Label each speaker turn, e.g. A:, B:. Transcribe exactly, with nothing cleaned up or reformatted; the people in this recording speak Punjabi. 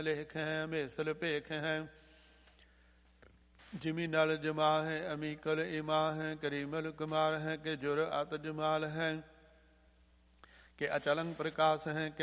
A: ਲੇਖ ਹੈ ਮੇਸਲ ਭੇਖ ਹੈ। ਜਿਮੀ ਨਲ ਜਮਾ ਹੈ ਅਮੀਕਲ ਇਮਾ ਹੈ। ਕਰੀਮਲ ਕੁਮਾਰ ਹੈ ਕਿ ਜੁਰ ਅਤ ਜਮਾਲ ਹੈ। ਕਿ ਅਚਲੰਗ ਪ੍ਰਕਾਸ਼ ਹੈ।